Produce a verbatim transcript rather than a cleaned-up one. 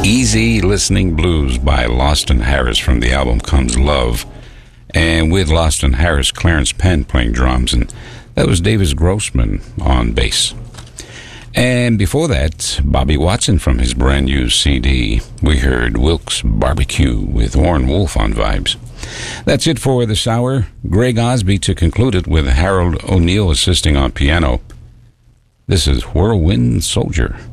Easy Listening Blues by Loston Harris from the album Comes Love. And with Loston Harris, Clarence Penn playing drums, and that was Davis Grossman on bass. And before that, Bobby Watson from his brand new C D. We heard Wilkes Barbecue with Warren Wolf on vibes. That's it for this hour. Greg Osby to conclude it with Harold O'Neill assisting on piano. This is Whirlwind Soldier.